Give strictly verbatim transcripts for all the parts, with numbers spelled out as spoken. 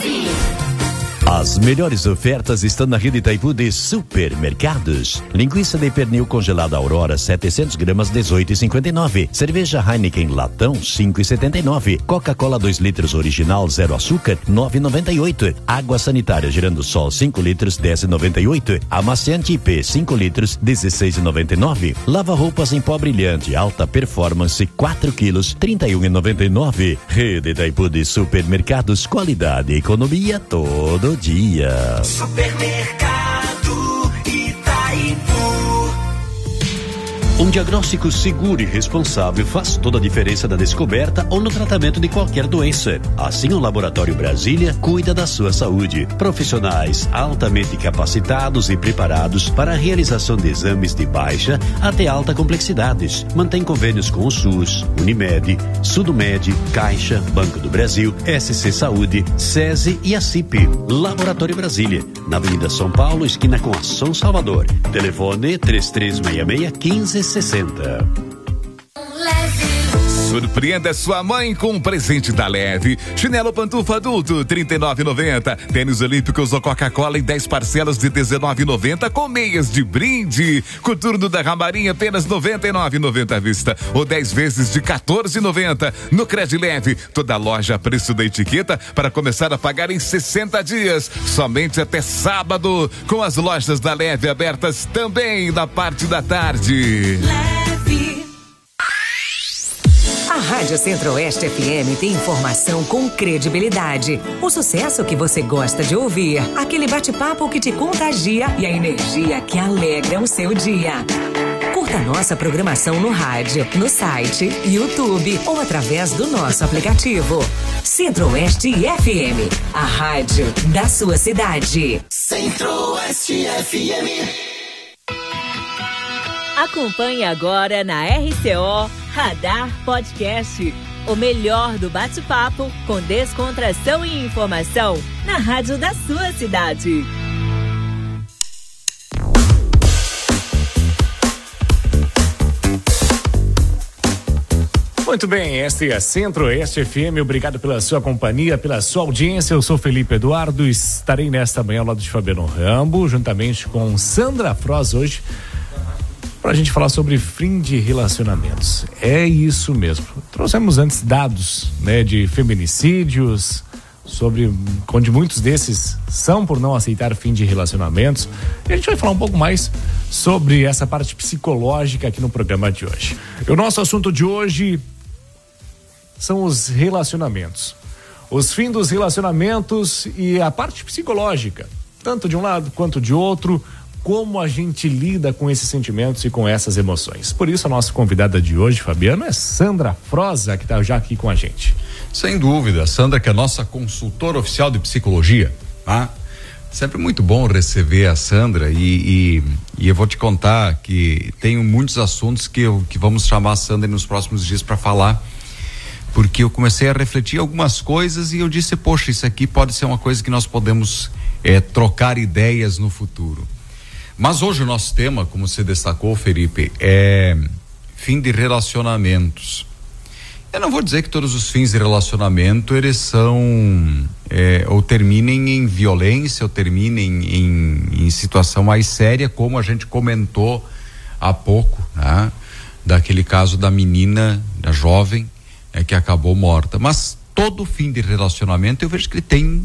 nove. As melhores ofertas estão na Rede Itaipu de Supermercados. Linguiça de pernil congelada Aurora setecentos gramas dezoito e cinquenta e nove. Cerveja Heineken latão cinco e setenta e nove. Coca-Cola dois litros original zero açúcar nove e noventa e oito. Água sanitária Girando Sol cinco litros dez e noventa e oito. Amaciante I P cinco litros dezesseis e noventa e nove. Lava roupas em pó brilhante alta performance quatro quilos trinta e um e noventa e nove. Rede Itaipu de Supermercados, qualidade e economia todo dia. Supermercado Itaipu. Um diagnóstico seguro e responsável faz toda a diferença na descoberta ou no tratamento de qualquer doença. Assim, o Laboratório Brasília cuida da sua saúde. Profissionais altamente capacitados e preparados para a realização de exames de baixa até alta complexidade. Mantém convênios com o SUS, Unimed, Sudomed, Caixa, Banco do Brasil, S C Saúde, SESI e a C I P. Laboratório Brasília, na Avenida São Paulo, esquina com a São Salvador. Telefone três três seis seis, quinze sessenta. Surpreenda sua mãe com um presente da Leve. Chinelo pantufa adulto, trinta e nove e noventa. Tênis olímpicos ou Coca-Cola em dez parcelas de dezenove e noventa com meias de brinde. Coturno da Ramarinha apenas noventa e nove e noventa à vista ou dez vezes de quatorze e noventa. No Cred Leve, toda loja a preço da etiqueta para começar a pagar em sessenta dias. Somente até sábado, com as lojas da Leve abertas também na parte da tarde. Leve. A Rádio Centro-Oeste F M tem informação com credibilidade. O sucesso que você gosta de ouvir. Aquele bate-papo que te contagia e a energia que alegra o seu dia. Curta nossa programação no rádio, no site, YouTube ou através do nosso aplicativo. Centro-Oeste F M, a rádio da sua cidade. Centro-Oeste F M. Acompanhe agora na R C O Radar Podcast, o melhor do bate-papo com descontração e informação na rádio da sua cidade. Muito bem, esta é a Centro-Oeste F M, obrigado pela sua companhia, pela sua audiência. Eu sou Felipe Eduardo, estarei nesta manhã ao lado de Fabiano Rambo, juntamente com Sandra Froz hoje, para a gente falar sobre fim de relacionamentos. É isso mesmo. Trouxemos antes dados, né, de feminicídios, sobre onde muitos desses são por não aceitar fim de relacionamentos. E a gente vai falar um pouco mais sobre essa parte psicológica aqui no programa de hoje. E o nosso assunto de hoje são os relacionamentos. Os fins dos relacionamentos e a parte psicológica, tanto de um lado quanto de outro. Como a gente lida com esses sentimentos e com essas emoções. Por isso, a nossa convidada de hoje, Fabiano, é Sandra Froza, que está já aqui com a gente. Sem dúvida, Sandra, que é a nossa consultora oficial de psicologia, tá? Sempre muito bom receber a Sandra e, e, e eu vou te contar que tenho muitos assuntos que, eu, que vamos chamar a Sandra nos próximos dias para falar, porque eu comecei a refletir algumas coisas e eu disse, poxa, isso aqui pode ser uma coisa que nós podemos é, trocar ideias no futuro. Mas hoje o nosso tema, como você destacou, Felipe, é fim de relacionamentos. Eu não vou dizer que todos os fins de relacionamento eles são é, ou terminem em violência ou terminem em, em situação mais séria, como a gente comentou há pouco, né? Daquele caso da menina, da jovem, é, que acabou morta. Mas todo fim de relacionamento eu vejo que ele tem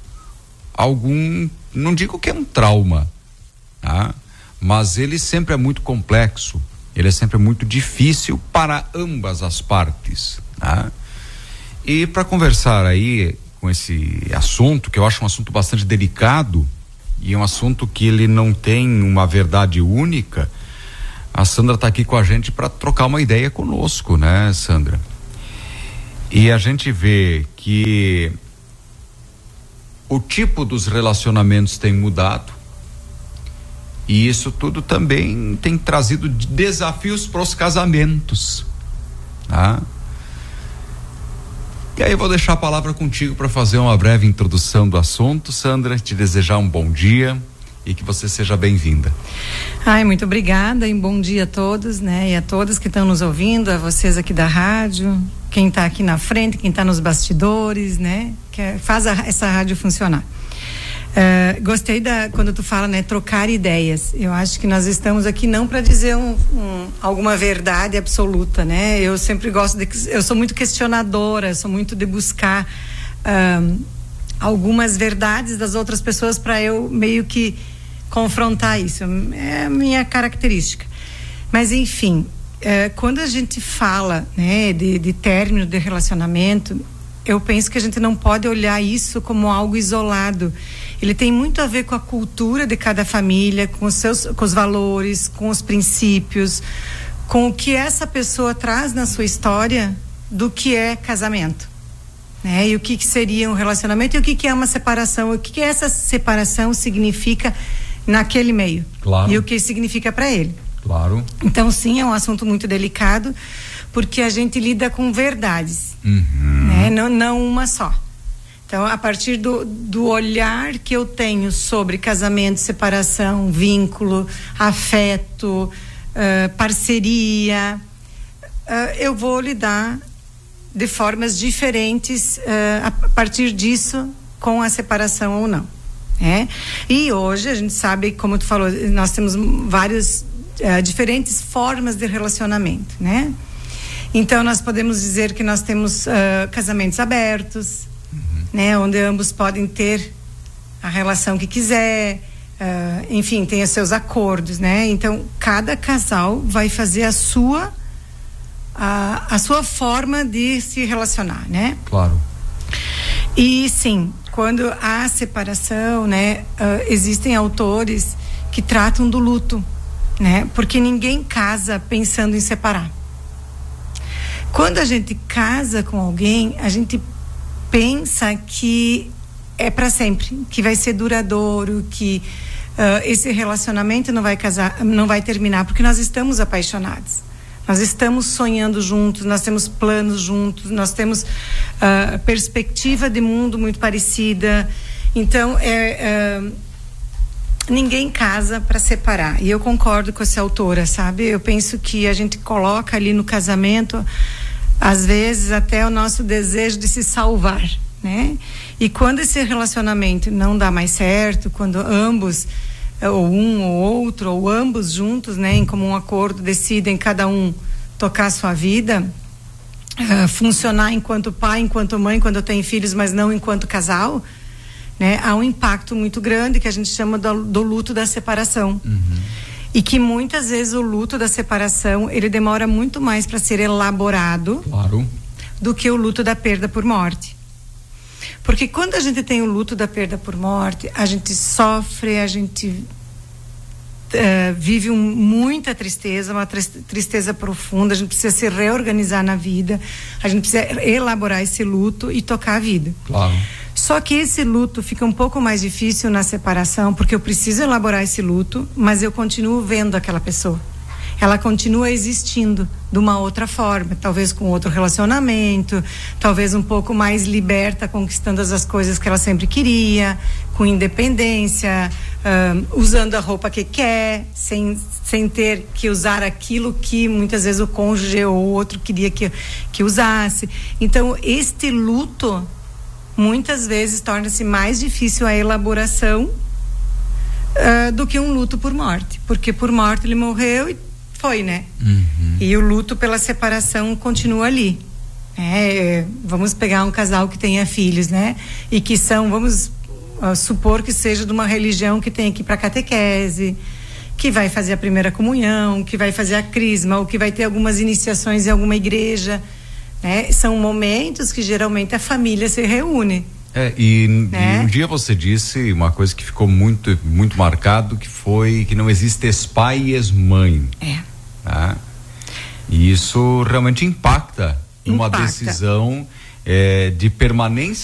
algum, não digo que é um trauma, tá? Mas ele sempre é muito complexo, ele é sempre muito difícil para ambas as partes, tá? E para conversar aí com esse assunto, que eu acho um assunto bastante delicado e um assunto que ele não tem uma verdade única, a Sandra está aqui com a gente para trocar uma ideia conosco, né, Sandra? E a gente vê que o tipo dos relacionamentos tem mudado. E isso tudo também tem trazido desafios para os casamentos, tá? E aí eu vou deixar a palavra contigo para fazer uma breve introdução do assunto, Sandra, te desejar um bom dia e que você seja bem-vinda. Ai, muito obrigada e bom dia a todos, né? E a todos que estão nos ouvindo, a vocês aqui da rádio, quem está aqui na frente, quem está nos bastidores, né? Que faz a, essa rádio funcionar. Uh, gostei da quando tu fala, né, trocar ideias. Eu acho que nós estamos aqui não para dizer um, um, alguma verdade absoluta, né? Eu sempre gosto de, eu sou muito questionadora, sou muito de buscar um, algumas verdades das outras pessoas para eu meio que confrontar isso. É a minha característica. Mas enfim, uh, quando a gente fala, né, de, de término de relacionamento, eu penso que a gente não pode olhar isso como algo isolado. Ele tem muito a ver com a cultura de cada família, com os seus, com os valores, com os princípios, com o que essa pessoa traz na sua história do que é casamento, né? E o que, que seria um relacionamento e o que, que é uma separação, o que, que essa separação significa naquele meio. Claro. E o que significa para ele. Claro. Então, sim, é um assunto muito delicado, porque a gente lida com verdades, uhum. né? Não, não uma só. Então, a partir do, do olhar que eu tenho sobre casamento, separação, vínculo, afeto, uh, parceria, uh, eu vou lidar de formas diferentes uh, a partir disso com a separação ou não. Né? E hoje a gente sabe, como tu falou, nós temos várias uh, diferentes formas de relacionamento, né? Então, nós podemos dizer que nós temos uh, casamentos abertos, né, onde ambos podem ter a relação que quiser, uh, enfim, tem os seus acordos, né? Então, cada casal vai fazer a sua a, a sua forma de se relacionar, né? Claro. E sim, quando há separação, né, uh, existem autores que tratam do luto, né? Porque ninguém casa pensando em separar. Quando a gente casa com alguém, a gente pensa que é para sempre, que vai ser duradouro, que uh, esse relacionamento não vai casar, não vai terminar, porque nós estamos apaixonados, nós estamos sonhando juntos, nós temos planos juntos, nós temos uh, perspectiva de mundo muito parecida. Então é, uh, ninguém casa para separar, e eu concordo com essa autora, sabe? Eu penso que a gente coloca ali no casamento às vezes até o nosso desejo de se salvar, né? E quando esse relacionamento não dá mais certo, quando ambos, ou um ou outro, ou ambos juntos, né, em comum acordo, decidem cada um tocar a sua vida, uh, funcionar enquanto pai, enquanto mãe, quando tem filhos, mas não enquanto casal, né? Há um impacto muito grande que a gente chama do, do luto da separação. Uhum. E que muitas vezes o luto da separação, ele demora muito mais para ser elaborado, claro, do que o luto da perda por morte. Porque quando a gente tem o luto da perda por morte, a gente sofre, a gente uh, vive um, muita tristeza, uma tristeza profunda, a gente precisa se reorganizar na vida, a gente precisa elaborar esse luto e tocar a vida. Claro. Só que esse luto fica um pouco mais difícil na separação, porque eu preciso elaborar esse luto, mas eu continuo vendo aquela pessoa. Ela continua existindo de uma outra forma, talvez com outro relacionamento, talvez um pouco mais liberta, conquistando as coisas que ela sempre queria, com independência, um, usando a roupa que quer, sem, sem ter que usar aquilo que muitas vezes o cônjuge ou o outro queria que, que usasse. Então, este luto muitas vezes torna-se mais difícil a elaboração uh, do que um luto por morte, porque por morte ele morreu e foi, né? Uhum. E o luto pela separação continua ali. É, vamos pegar um casal que tenha filhos, né? E que são, vamos uh, supor que seja de uma religião que tem que ir para catequese, que vai fazer a primeira comunhão, que vai fazer a crisma, ou que vai ter algumas iniciações em alguma igreja. É, são momentos que geralmente a família se reúne. É, e, né? E um dia você disse uma coisa que ficou muito, muito marcado, que foi que não existe ex-pai e ex-mãe. É. Tá? E isso realmente impacta, impacta. Uma decisão é, de permanência